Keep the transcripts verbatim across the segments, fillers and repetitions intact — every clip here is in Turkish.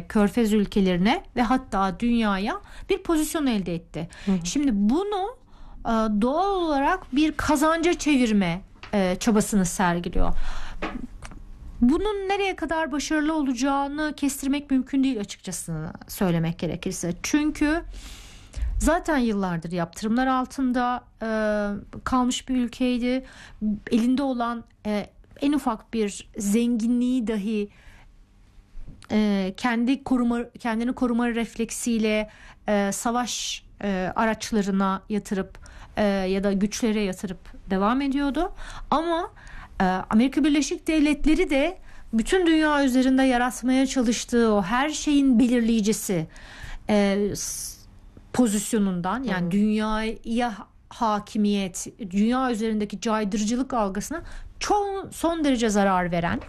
Körfez ülkelerine ve hatta dünyaya bir pozisyon elde etti. Hı hı. Şimdi bunu e, doğal olarak bir kazanca çevirme e, çabasını sergiliyor. Bunun nereye kadar başarılı olacağını kestirmek mümkün değil açıkçası, söylemek gerekirse. Çünkü zaten yıllardır yaptırımlar altında e, kalmış bir ülkeydi. Elinde olan e, en ufak bir zenginliği dahi e, kendi koruma kendini koruma refleksiyle e, savaş e, araçlarına yatırıp e, ya da güçlere yatırıp devam ediyordu. Ama e, Amerika Birleşik Devletleri de bütün dünya üzerinde yaratmaya çalıştığı o her şeyin belirleyicisi e, pozisyonundan, yani hı hı. dünyaya hakimiyet, dünya üzerindeki caydırıcılık algısına çok son derece zarar veren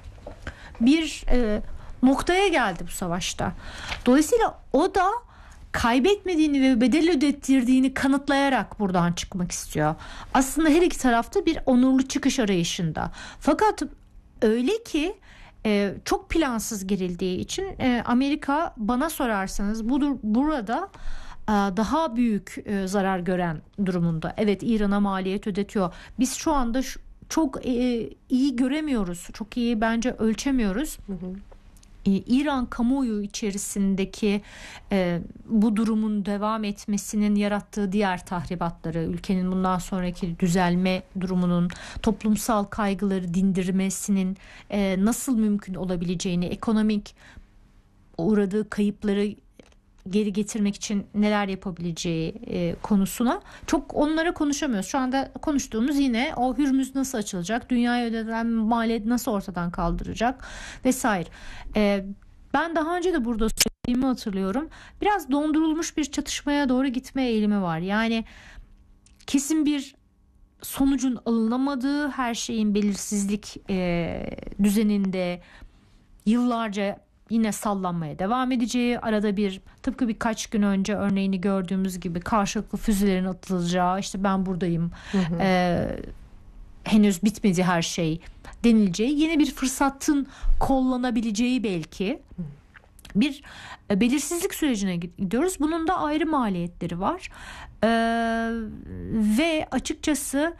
bir e, noktaya geldi bu savaşta. Dolayısıyla o da kaybetmediğini ve bedel ödettirdiğini kanıtlayarak buradan çıkmak istiyor. Aslında her iki tarafta bir onurlu çıkış arayışında. Fakat öyle ki e, çok plansız girildiği için e, Amerika, bana sorarsanız budur, burada daha büyük zarar gören durumunda. Evet, İran'a maliyet ödetiyor. Biz şu anda çok iyi göremiyoruz. Çok iyi bence ölçemiyoruz. Hı hı. İran kamuoyu içerisindeki e, bu durumun devam etmesinin yarattığı diğer tahribatları, ülkenin bundan sonraki düzelme durumunun, toplumsal kaygıları dindirmesinin e, nasıl mümkün olabileceğini, ekonomik uğradığı kayıpları geri getirmek için neler yapabileceği e, konusuna çok onlara konuşamıyoruz. Şu anda konuştuğumuz yine o Hürmüz nasıl açılacak, dünyaya ödenen maliyet nasıl ortadan kaldıracak vesaire. E, ben daha önce de burada söylediğimi hatırlıyorum. Biraz dondurulmuş bir çatışmaya doğru gitme eğilimi var. Yani kesin bir sonucun alınamadığı, her şeyin belirsizlik e, düzeninde yıllarca yine sallanmaya devam edeceği, arada bir, tıpkı birkaç gün önce örneğini gördüğümüz gibi karşılıklı füzelerin atılacağı, işte ben buradayım, hı hı. E, henüz bitmedi her şey denileceği, yeni bir fırsatın kollanabileceği belki bir e, belirsizlik sürecine gidiyoruz. Bunun da ayrı maliyetleri var e, ve açıkçası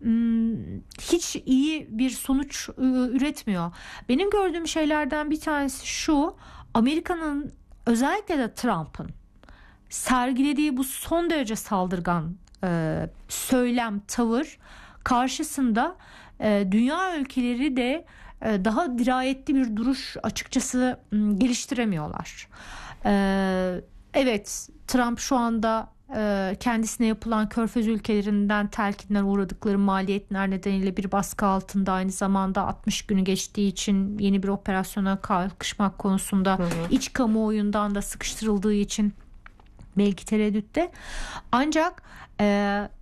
hiç iyi bir sonuç üretmiyor. Benim gördüğüm şeylerden bir tanesi şu: Amerika'nın, özellikle de Trump'ın sergilediği bu son derece saldırgan e, söylem, tavır karşısında e, dünya ülkeleri de e, daha dirayetli bir duruş açıkçası m, geliştiremiyorlar. E, evet, Trump şu anda kendisine yapılan Körfez ülkelerinden telkinden uğradıkları maliyetler nedeniyle bir baskı altında, aynı zamanda altmış günü geçtiği için yeni bir operasyona kalkışmak konusunda, hı hı. iç kamuoyundan da sıkıştırıldığı için belki tereddütte. Ancak e,